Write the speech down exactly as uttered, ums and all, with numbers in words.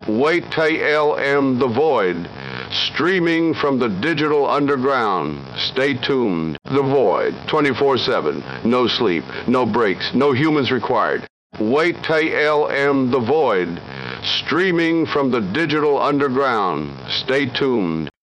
Wait till L M The Void, streaming from the digital underground. Stay tuned. The Void, twenty-four seven. No sleep, no breaks, no humans required. Wait till L M The Void, streaming from the digital underground. Stay tuned.